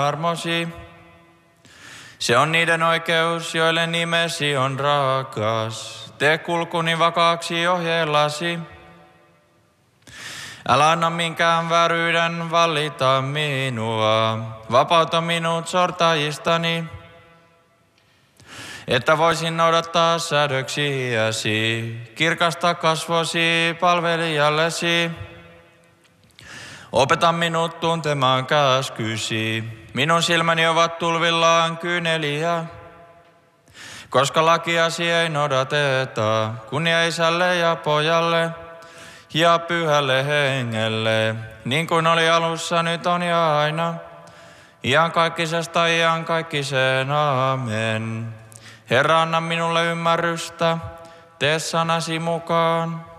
armosi. Se on niiden oikeus, joille nimesi on rakas. Tee kulkuni vakaaksi ohjeellasi. Älä anna minkään vääryyden vallita minua. Vapauta minut sortajistani, että voisin noudattaa säädöksiäsi. Kirkasta kasvosi palvelijallesi. Opeta minut tuntemaan käskysi. Minun silmäni ovat tulvillaan kyyneliä, koska lakiasi ei noudateta. Kunnia Isälle ja Pojalle ja Pyhälle Hengelle, niin kuin oli alussa, nyt on ja aina, iankaikkisesta iankaikkiseen. Aamen. Herra, anna minulle ymmärrystä, tee sanasi mukaan.